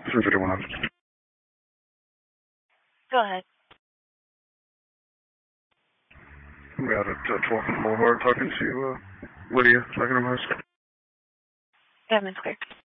351. Go ahead. I'm out at 12th and Boulevard talking to Lydia, talking to us. Evan's clear.